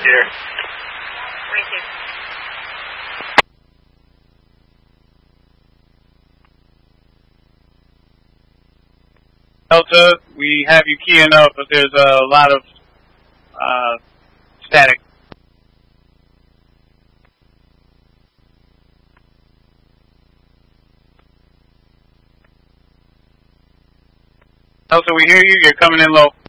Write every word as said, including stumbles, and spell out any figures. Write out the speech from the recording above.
dear. Thank you. Delta, we have you keying up, but there's a lot of uh, static. Delta, we hear you. You're coming in low.